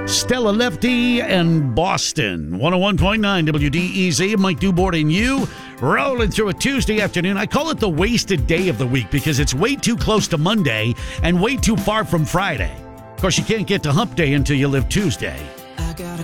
Stella Lefty and Boston. 101.9 WDEZ. Mike Dubort and you rolling through a Tuesday afternoon. I call it the wasted day of the week because it's way too close to Monday and way too far from Friday. Of course, you can't get to hump day until you live Tuesday.